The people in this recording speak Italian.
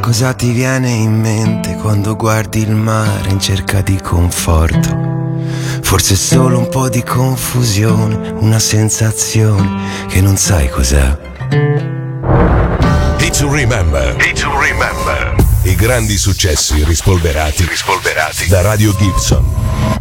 Cosa ti viene in mente quando guardi il mare in cerca di conforto? Forse solo un po' di confusione, una sensazione che non sai cos'è. Hit to remember. Hit to remember. I grandi successi rispolverati da Radio Gibson.